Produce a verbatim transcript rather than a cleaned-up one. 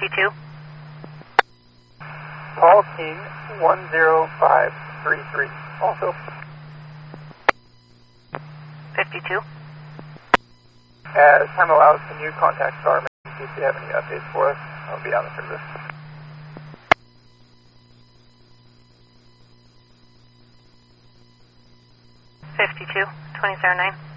fifty-two. Paul King, one zero five three three. Also. fifty-two. As time allows, can you contact Starman to see if you have any updates for us? I'll be on the service. fifty-two, twenty oh nine.